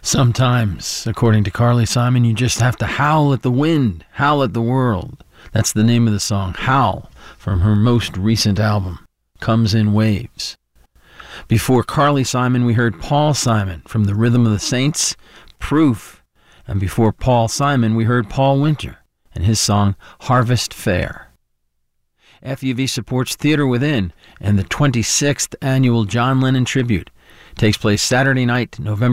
Sometimes, according to Carly Simon, you just have to howl at the wind, howl at the world. That's the name of the song, Howl, from her most recent album, Comes in Waves. Before Carly Simon, we heard Paul Simon from The Rhythm of the Saints, Proof. And before Paul Simon, we heard Paul Winter and his song, Harvest Fair. FUV supports Theater Within, and the 26th annual John Lennon Tribute takes place Saturday night, November